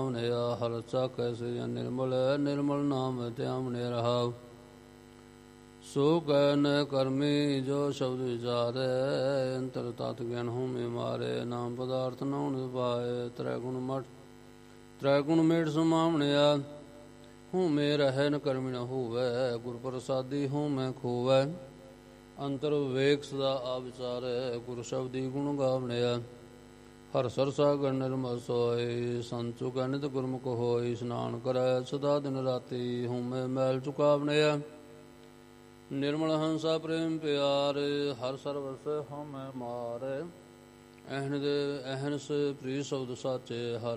ਸੁਹਾਵਣਿਆ। ਹਰ ਕੈਸੇ ਨਿਰਮਲ ਨਿਰਮਲ ਨਾਮ ਧਿਆਵਣੇ ਰਹਾਉ। ਸੋ ਕਹਿ ਨ ਕਰਮੀ ਜੋ ਸ਼ਬਦ ਵਿਚਾਰੈ। ਅੰਤਰ ਤਤ ਗਿਆਨ ਹਉਮੈ ਮਾਰੇ। ਨਾਮ ਪਦਾਰਥ ਨਾਉ ਪਾਏ। ਤ੍ਰੈ ਗੁਣ ਮੇਟ ਸਮਾਵਣਿਆ। ਹਉਮੈ ਰਹਿ ਨ ਕਰਮੀ ਨ ਹੋਵੈ। ਗੁਰ ਪ੍ਰਸਾਦੀ ਹਉਮੈ ਖੋਵੈ। ਅੰਤਰ ਵਿਵੇਕ ਸਦਾ ਆ ਵਿਚਾਰੈ। ਗੁਰ ਸ਼ਬਦੀ ਗੁਣ ਗਾਵਣਿਆ। ਹਰ ਸਾਗਰ ਨਿਰਮਲ ਸੋਇ। ਸੰਤੁ ਕੈ ਨਿਤ ਗੁਰਮੁਖ ਹੋਇ। ਇਸ਼ਨਾਨ ਕਰੈ ਸਦਾ ਦਿਨ ਰਾਤੀ। ਹਉਮੈ ਮੈਲ ਚੁਕਾਵਣਿਆ। ਨਿਰਮਲ ਹੰਸਾ ਪ੍ਰੇਮ ਪਿਆਰੇ। ਹਰ ਸਰਵਸ ਹਉਮੈ ਮਾਰੇ। ਅਹਨਿਸ ਪ੍ਰੀਤ ਸ਼ਬਦ ਸਾਚੇ। ਹਰ